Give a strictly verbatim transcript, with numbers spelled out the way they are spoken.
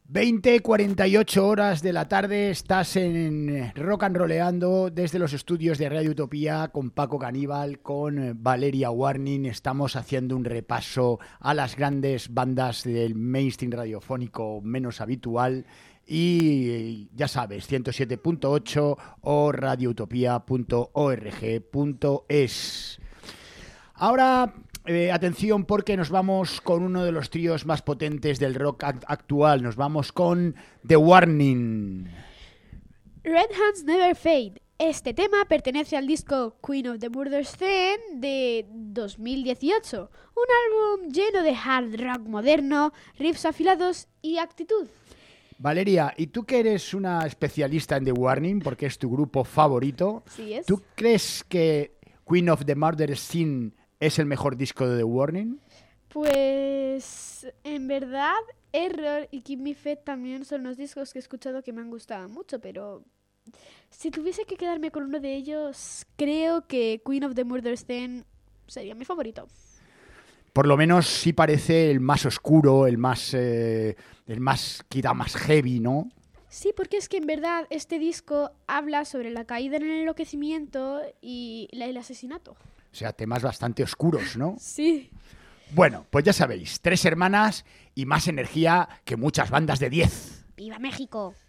veinte cuarenta y ocho horas de la tarde, estás en Rock and Rolleando desde los estudios de Radio Utopía con Paco Caníbal, con Valeria Warning. Estamos haciendo un repaso a las grandes bandas del mainstream radiofónico menos habitual. Y ya sabes, ciento siete punto ocho o radioutopía punto org punto es. Ahora, eh, atención, porque nos vamos con uno de los tríos más potentes del rock act- actual. Nos vamos con The Warning. Red Hands Never Fade. Este tema pertenece al disco Queen of the Murder Scene de dos mil dieciocho, un álbum lleno de hard rock moderno, riffs afilados y actitud. Valeria, ¿y tú que eres una especialista en The Warning, porque es tu grupo favorito? Sí es. ¿Tú crees que Queen of the Murder Scene es el mejor disco de The Warning? Pues en verdad Error y Keep Me Fed también son los discos que he escuchado que me han gustado mucho, pero si tuviese que quedarme con uno de ellos, creo que Queen of the Murder Scene sería mi favorito. Por lo menos sí parece el más oscuro, el más, eh, el más, quizá más heavy, ¿no? Sí, porque es que en verdad este disco habla sobre la caída en el enloquecimiento y la- el asesinato. O sea, temas bastante oscuros, ¿no? Sí. Bueno, pues ya sabéis, tres hermanas y más energía que muchas bandas de diez. ¡Viva México!